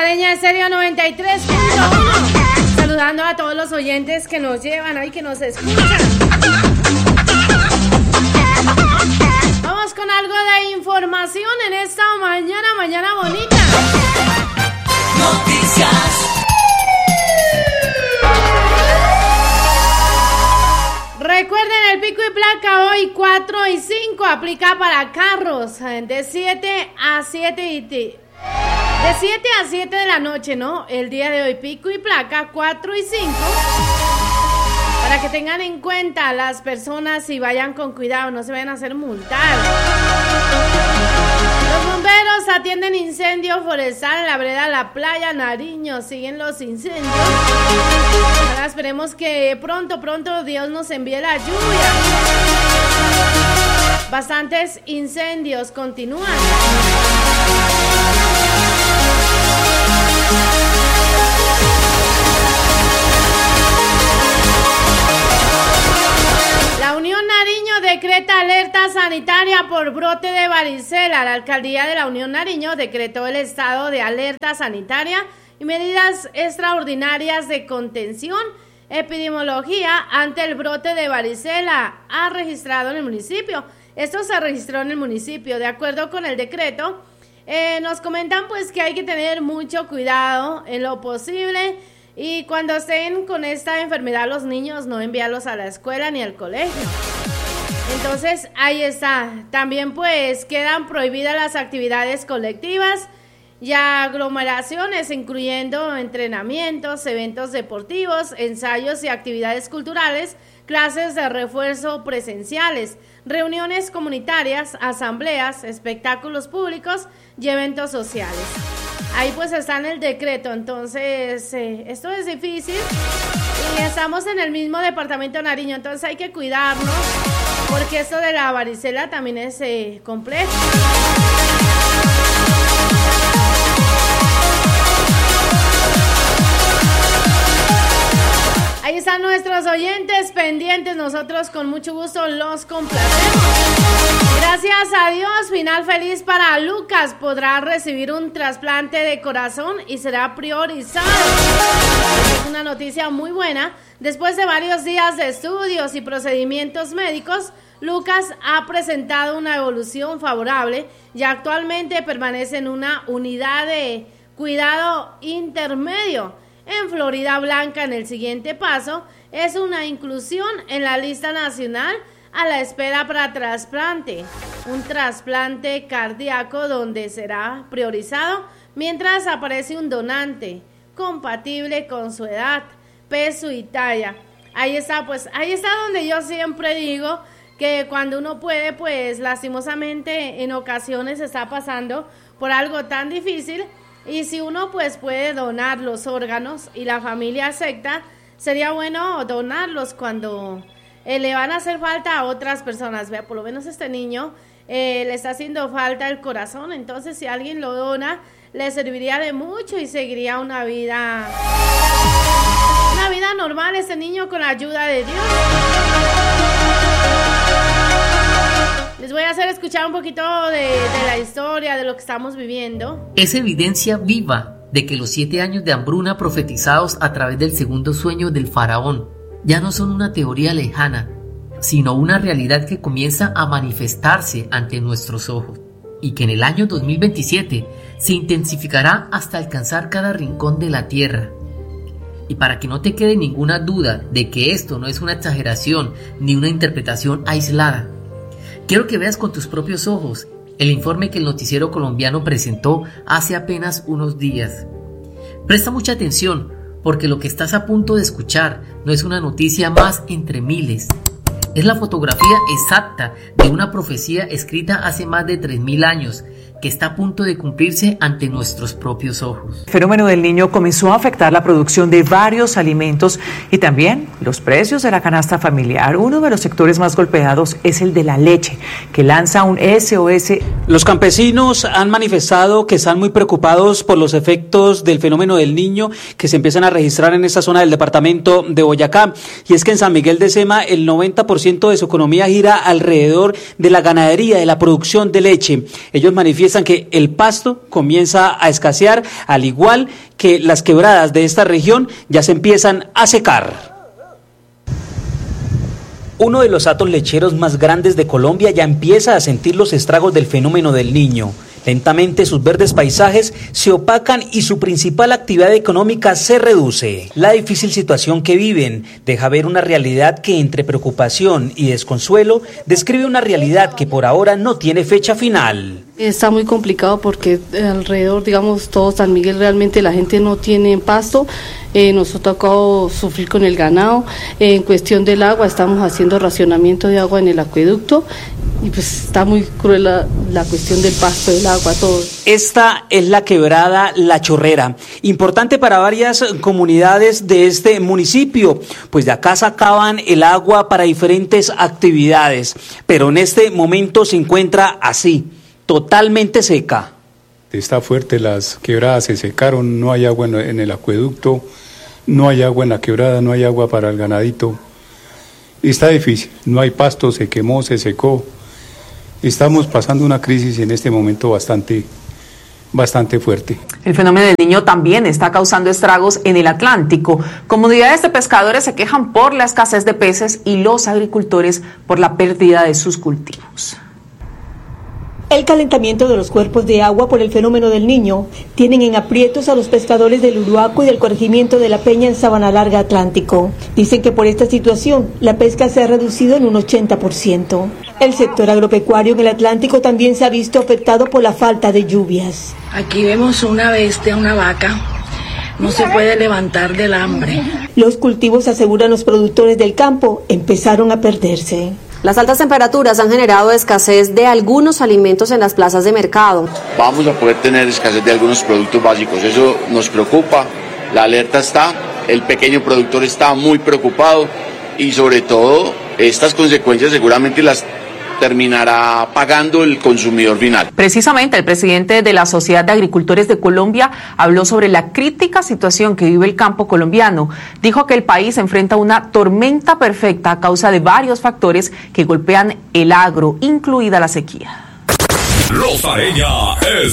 Salvadoreña Estéreo 93.1. Saludando a todos los oyentes que nos llevan ahí, que nos escuchan. Vamos con algo de información en esta mañana bonita. Noticias. Recuerden el pico y placa hoy 4 y 5 aplica para carros de 7 a 7 de la noche, ¿no? El día de hoy pico y placa 4 y 5 para que tengan en cuenta las personas y vayan con cuidado, no se vayan a hacer multar. Los bomberos atienden incendio forestal en la vereda La Playa, Nariño. Siguen los incendios. Ahora esperemos que pronto Dios nos envíe la lluvia. Bastantes incendios continúan. La Unión Nariño decreta alerta sanitaria por brote de varicela. La alcaldía de la Unión Nariño decretó el estado de alerta sanitaria y medidas extraordinarias de contención epidemiología ante el brote de varicela ha registrado en el municipio. Esto se registró en el municipio. De acuerdo con el decreto, nos comentan pues que hay que tener mucho cuidado en lo posible. Y cuando estén con esta enfermedad los niños, no enviarlos a la escuela ni al colegio. Entonces, ahí está. También pues quedan prohibidas las actividades colectivas y aglomeraciones, incluyendo entrenamientos, eventos deportivos, ensayos y actividades culturales, clases de refuerzo presenciales, reuniones comunitarias, asambleas, espectáculos públicos y eventos sociales. Ahí pues está en el decreto, entonces esto es difícil y estamos en el mismo departamento de Nariño, entonces hay que cuidarnos porque esto de la varicela también es complejo. Ahí están nuestros oyentes pendientes, nosotros con mucho gusto los complacemos. Gracias a Dios, final feliz para Lucas, podrá recibir un trasplante de corazón y será priorizado. Es una noticia muy buena. Después de varios días de estudios y procedimientos médicos, Lucas ha presentado una evolución favorable y actualmente permanece en una unidad de cuidado intermedio en Florida Blanca. En el siguiente paso es una inclusión en la lista nacional a la espera para trasplante, un trasplante cardíaco donde será priorizado mientras aparece un donante compatible con su edad, peso y talla. Ahí está, pues ahí está donde yo siempre digo que cuando uno puede, pues lastimosamente en ocasiones está pasando por algo tan difícil. Y si uno pues puede donar los órganos y la familia acepta, sería bueno donarlos cuando le van a hacer falta a otras personas. Vea, por lo menos este niño le está haciendo falta el corazón, entonces si alguien lo dona, le serviría de mucho y seguiría una vida normal este niño con la ayuda de Dios. Les voy a hacer escuchar un poquito de la historia, de lo que estamos viviendo. Es evidencia viva de que los 7 años de hambruna profetizados a través del segundo sueño del faraón ya no son una teoría lejana, sino una realidad que comienza a manifestarse ante nuestros ojos y que en el año 2027 se intensificará hasta alcanzar cada rincón de la tierra. Y para que no te quede ninguna duda de que esto no es una exageración ni una interpretación aislada, quiero que veas con tus propios ojos el informe que el noticiero colombiano presentó hace apenas unos días. Presta mucha atención, porque lo que estás a punto de escuchar no es una noticia más entre miles. Es la fotografía exacta de una profecía escrita hace más de 3.000 años, que está a punto de cumplirse ante nuestros propios ojos. El fenómeno del Niño comenzó a afectar la producción de varios alimentos y también los precios de la canasta familiar. Uno de los sectores más golpeados es el de la leche, que lanza un SOS. Los campesinos han manifestado que están muy preocupados por los efectos del fenómeno del Niño que se empiezan a registrar en esta zona del departamento de Boyacá. Y es que en San Miguel de Sema el 90% de su economía gira alrededor de la ganadería, de la producción de leche. Ellos manifiestan manifiestan que el pasto comienza a escasear, al igual que las quebradas de esta región ya se empiezan a secar. Uno de los hatos lecheros más grandes de Colombia ya empieza a sentir los estragos del fenómeno del Niño. Lentamente sus verdes paisajes se opacan y su principal actividad económica se reduce. La difícil situación que viven deja ver una realidad que entre preocupación y desconsuelo describe una realidad que por ahora no tiene fecha final. Está muy complicado porque alrededor, digamos, todo San Miguel realmente la gente no tiene pasto. Nos ha tocado sufrir con el ganado. En cuestión del agua, estamos haciendo racionamiento de agua en el acueducto y pues está muy cruel la cuestión del pasto, del agua, todo. Esta es la quebrada La Chorrera, importante para varias comunidades de este municipio, pues de acá sacaban el agua para diferentes actividades, pero en este momento se encuentra así, totalmente seca. Está fuerte, las quebradas se secaron, no hay agua en el acueducto, no hay agua en la quebrada, no hay agua para el ganadito. Está difícil, no hay pasto, se quemó, se secó. Estamos pasando una crisis en este momento bastante fuerte. El fenómeno del Niño también está causando estragos en el Atlántico. Comunidades de pescadores se quejan por la escasez de peces y los agricultores por la pérdida de sus cultivos. El calentamiento de los cuerpos de agua por el fenómeno del Niño tienen en aprietos a los pescadores del Uruaco y del corregimiento de La Peña en Sabana Larga Atlántico. Dicen que por esta situación la pesca se ha reducido en un 80%. El sector agropecuario en el Atlántico también se ha visto afectado por la falta de lluvias. Aquí vemos una bestia, una vaca. No se puede levantar del hambre. Los cultivos, aseguran los productores del campo, empezaron a perderse. Las altas temperaturas han generado escasez de algunos alimentos en las plazas de mercado. Vamos a poder tener escasez de algunos productos básicos, eso nos preocupa, la alerta está, el pequeño productor está muy preocupado y sobre todo estas consecuencias seguramente las terminará pagando el consumidor final. Precisamente el presidente de la Sociedad de Agricultores de Colombia habló sobre la crítica situación que vive el campo colombiano. Dijo que el país enfrenta una tormenta perfecta a causa de varios factores que golpean el agro, incluida la sequía. Los Areña es